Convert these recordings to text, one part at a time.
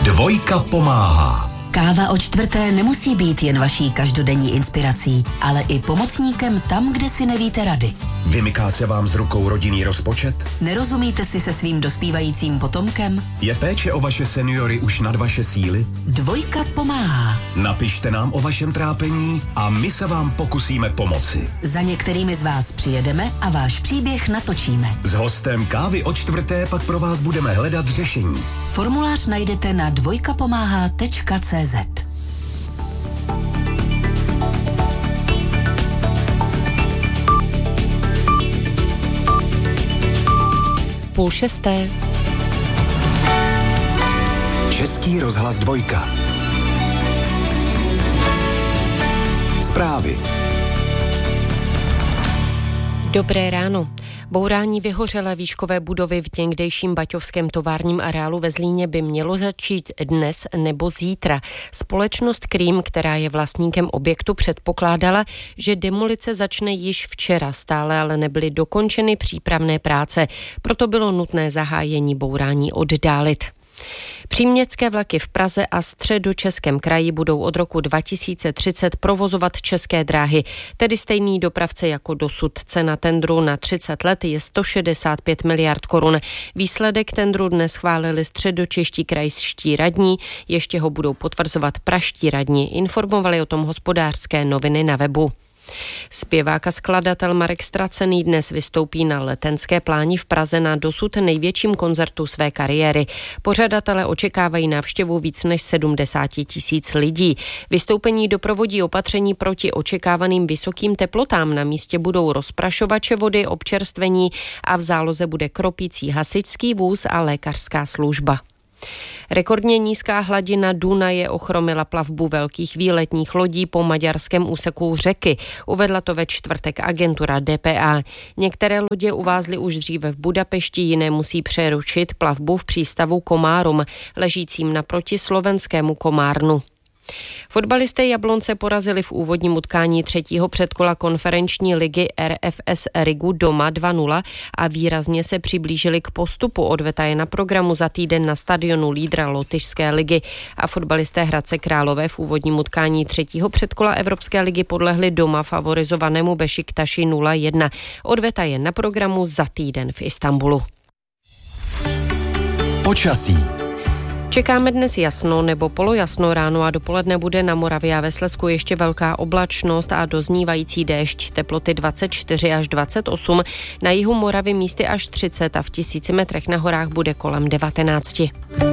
Dvojka pomáhá. Káva o čtvrté nemusí být jen vaší každodenní inspirací, ale i pomocníkem tam, kde si nevíte rady. Vymyká se vám z rukou rodinný rozpočet? Nerozumíte si se svým dospívajícím potomkem? Je péče o vaše seniory už nad vaše síly? Dvojka pomáhá. Napište nám o vašem trápení a my se vám pokusíme pomoci. Za některými z vás přijedeme a váš příběh natočíme. S hostem Kávy o čtvrté pak pro vás budeme hledat řešení. Formulář najdete na dvojkapomáhá.cz. Půl šesté. Český rozhlas Dvojka. Zprávy. Dobré ráno. Bourání vyhořelé výškové budovy v někdejším baťovském továrním areálu ve Zlíně by mělo začít dnes nebo zítra. Společnost Krím, která je vlastníkem objektu, předpokládala, že demolice začne již včera, stále ale nebyly dokončeny přípravné práce. Proto bylo nutné zahájení bourání oddálit. Příměstské vlaky v Praze a Středočeském kraji budou od roku 2030 provozovat České dráhy, tedy stejný dopravce jako dosud. Cena tendru na 30 let je 165 miliard korun. Výsledek tendru dnes schválili středočeští krajští radní, ještě ho budou potvrzovat pražští radní, informovali o tom Hospodářské noviny na webu. Zpěvák a skladatel Marek Stracený dnes vystoupí na Letenské pláni v Praze na dosud největším koncertu své kariéry. Pořadatelé očekávají návštěvu víc než 70 000 lidí. Vystoupení doprovodí opatření proti očekávaným vysokým teplotám. Na místě budou rozprašovače vody, občerstvení a v záloze bude kropící hasičský vůz a lékařská služba. Rekordně nízká hladina Dunaje ochromila plavbu velkých výletních lodí po maďarském úseku řeky. Uvedla to ve čtvrtek agentura DPA. Některé lodě uvázly už dříve v Budapešti, jiné musí přerušit plavbu v přístavu Komárum, ležícím naproti slovenskému Komárnu. Fotbalisté Jablonce porazili v úvodním utkání třetího předkola konferenční ligy RFS Rigu doma 2-0 a výrazně se přiblížili k postupu. Odveta je na programu za týden na stadionu lídra lotyšské ligy a fotbalisté Hradce Králové v úvodním utkání třetího předkola Evropské ligy podlehli doma favorizovanému Bešiktaši 0-1. Odveta je na programu za týden v Istanbulu. Počasí. Čekáme dnes jasno nebo polojasno, ráno a dopoledne bude na Moravě a ve Slezsku ještě velká oblačnost a doznívající déšť, teploty 24 až 28, na jihu Moravy místy až 30 a v 1000 metrech na horách bude kolem 19.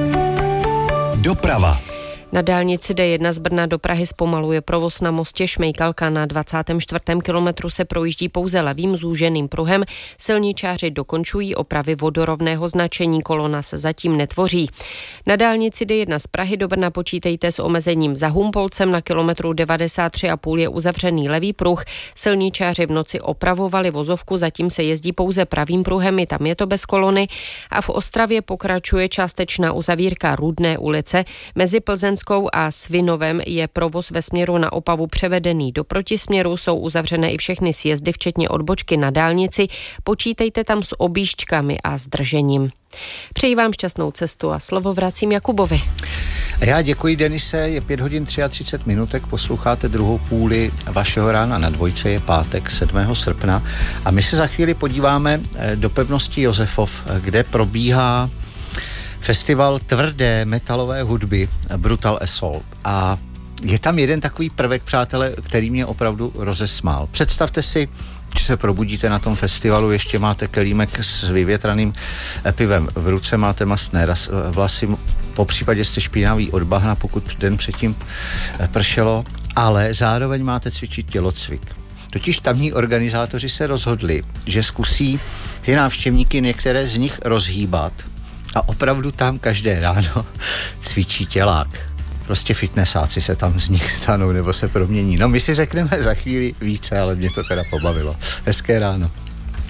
Doprava. Na dálnici D1 z Brna do Prahy zpomaluje provoz na mostě Šmejkalka. Na 24. kilometru se projíždí pouze levým zúženým pruhem. Silničáři dokončují opravy vodorovného značení, kolona se zatím netvoří. Na dálnici D1 z Prahy do Brna počítejte s omezením za Humpolcem. Na kilometru 93,5 je uzavřený levý pruh. Silničáři v noci opravovali vozovku, zatím se jezdí pouze pravým pruhem, i tam je to bez kolony. A v Ostravě pokračuje částečná uzavírka Rudné ulice. Mezi Plzeňskou a Svinovem je provoz ve směru na Opavu převedený do protisměru, jsou uzavřené i všechny sjezdy, včetně odbočky na dálnici. Počítejte tam s objížďkami a zdržením. Přeji vám šťastnou cestu a slovo vracím Jakubovi. Já děkuji, Denise, je 5 hodin 33 minutek, posloucháte druhou půli vašeho rána na Dvojce, je pátek 7. srpna a my se za chvíli podíváme do pevnosti Josefov, kde probíhá festival tvrdé metalové hudby Brutal Assault a je tam jeden takový prvek, přátelé, který mě opravdu rozesmál. Představte si, že se probudíte na tom festivalu, ještě máte kelímek s vyvětraným pivem v ruce, máte mastné vlasy, po případě jste špinavý od bahna, pokud den předtím pršelo, ale zároveň máte cvičit tělocvik. Totiž tamní organizátoři se rozhodli, že zkusí ty návštěvníky některé z nich rozhýbat a opravdu tam každé ráno cvičí tělák. Prostě fitnessáci se tam z nich stanou nebo se promění. No my si řekneme za chvíli více, ale mě to teda pobavilo. Hezké ráno.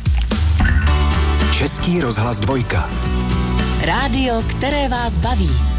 Český rozhlas Dvojka. Rádio, které vás baví.